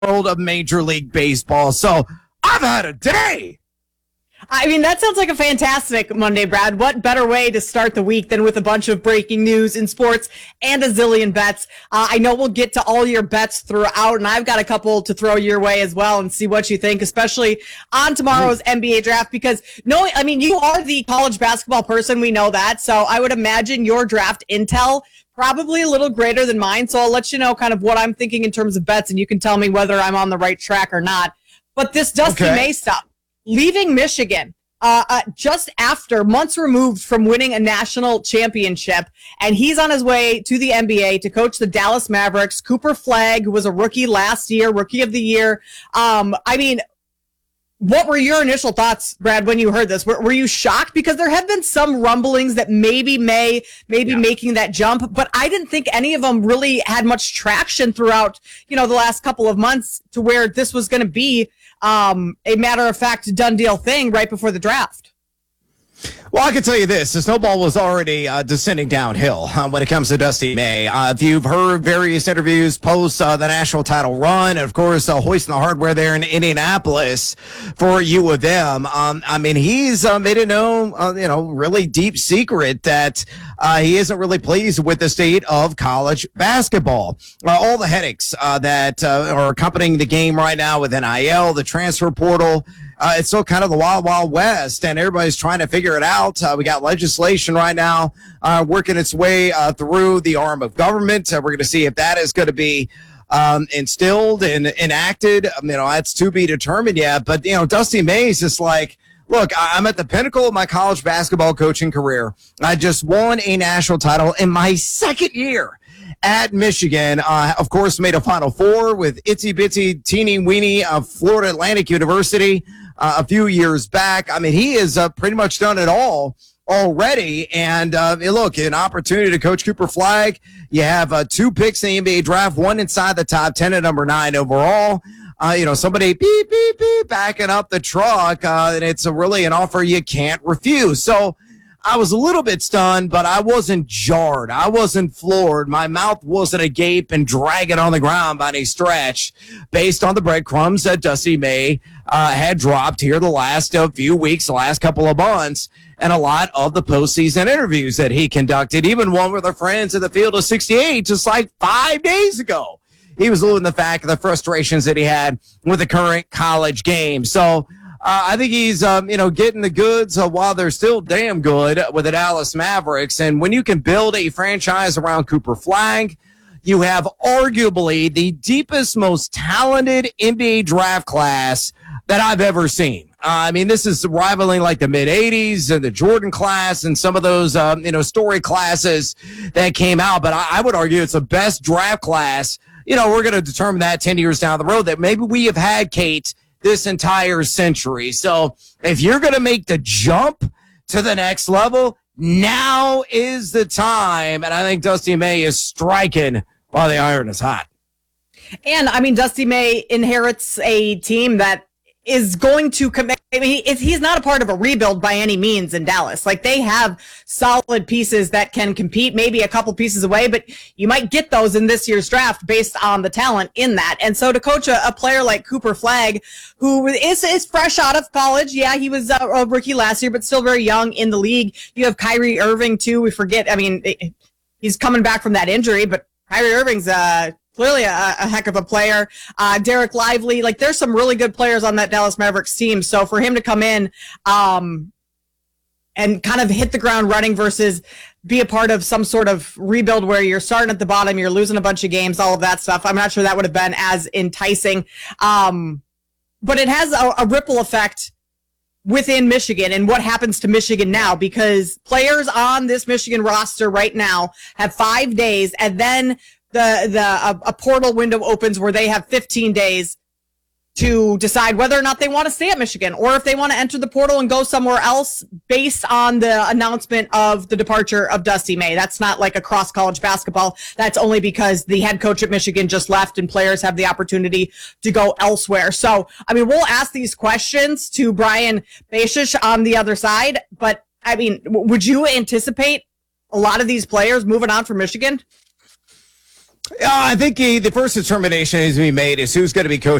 world of Major League Baseball. So I've had a day. I mean, that sounds like a fantastic Monday, Brad. What better way to start the week than with a bunch of breaking news in sports and a zillion bets? I know we'll get to all your bets throughout, and I've got a couple to throw your way as well and see what you think, especially on tomorrow's NBA draft, because you are the college basketball person. We know that. So I would imagine your draft intel probably a little greater than mine. So I'll let you know kind of what I'm thinking in terms of bets, and you can tell me whether I'm on the right track or not. But this Dusty May stuff. Leaving Michigan just after months removed from winning a national championship, and he's on his way to the NBA to coach the Dallas Mavericks. Cooper Flagg, who was a rookie last year, rookie of the year. What were your initial thoughts, Brad, when you heard this? Were you shocked? Because there have been some rumblings that maybe making that jump, but I didn't think any of them really had much traction throughout, the last couple of months to where this was going to be a matter-of-fact done deal thing right before the draft. Well, I can tell you this. The snowball was already descending downhill when it comes to Dusty May. If you've heard various interviews post the national title run, and of course, hoisting the hardware there in Indianapolis for U of M, he's made it known, really deep secret that he isn't really pleased with the state of college basketball. All the headaches that are accompanying the game right now with NIL, the transfer portal, it's still kind of the wild, wild west, and everybody's trying to figure it out. We got legislation right now working its way through the arm of government. We're going to see if that is going to be instilled and enacted. That's to be determined yet. But, Dusty May is just like, look, I'm at the pinnacle of my college basketball coaching career. I just won a national title in my second year at Michigan. Of course, made a Final Four with itsy bitsy teeny weeny of Florida Atlantic University a few years back. He has pretty much done it all already. And look, an opportunity to coach Cooper Flagg. You have 2 picks in the NBA draft, one inside the top 10 at number 9 overall. Somebody beep, beep, beep, backing up the truck. And it's really an offer you can't refuse. So I was a little bit stunned, but I wasn't jarred. I wasn't floored. My mouth wasn't agape and dragging on the ground by any stretch based on the breadcrumbs that Dusty May had dropped here the last few weeks, the last couple of months, and a lot of the postseason interviews that he conducted, even one with our friends at the Field of 68 just like 5 days ago. He was alluding to the fact of the frustrations that he had with the current college game. So I think he's, getting the goods while they're still damn good with the Dallas Mavericks. And when you can build a franchise around Cooper Flagg, you have arguably the deepest, most talented NBA draft class that I've ever seen. This is rivaling like the mid-'80s and the Jordan class and some of those, story classes that came out. But I would argue it's the best draft class. We're going to determine that 10 years down the road that maybe we have had, Kate, this entire century. So if you're going to make the jump to the next level, now is the time. And I think Dusty May is striking while the iron is hot. And Dusty May inherits a team that is going to commit. He's not a part of a rebuild by any means in Dallas. Like, they have solid pieces that can compete, maybe a couple pieces away, but you might get those in this year's draft based on the talent in that. And so to coach a player like Cooper Flagg, who is fresh out of college. Yeah, he was a rookie last year, but still very young in the league. You have Kyrie Irving too. We forget. He's coming back from that injury, but Kyrie Irving's, clearly a heck of a player. Derek Lively, there's some really good players on that Dallas Mavericks team. So for him to come in and kind of hit the ground running versus be a part of some sort of rebuild where you're starting at the bottom, you're losing a bunch of games, all of that stuff, I'm not sure that would have been as enticing. But it has a ripple effect within Michigan and what happens to Michigan now, because players on this Michigan roster right now have 5 days, and then a portal window opens where they have 15 days to decide whether or not they want to stay at Michigan or if they want to enter the portal and go somewhere else based on the announcement of the departure of Dusty May. That's not like across college basketball. That's only because the head coach at Michigan just left and players have the opportunity to go elsewhere. So, we'll ask these questions to Brian Bashish on the other side, but would you anticipate a lot of these players moving on from Michigan? I think the first determination needs to be made is who's going to be coaching